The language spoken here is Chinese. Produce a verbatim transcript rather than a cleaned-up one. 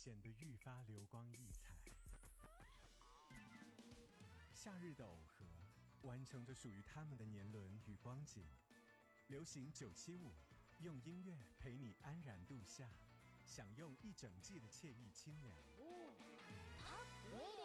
显得愈发流光溢彩。夏日的耦合，完成着属于他们的年轮与光景。流行九七五，用音乐陪你安然度夏，享用一整季的惬意清凉。 哦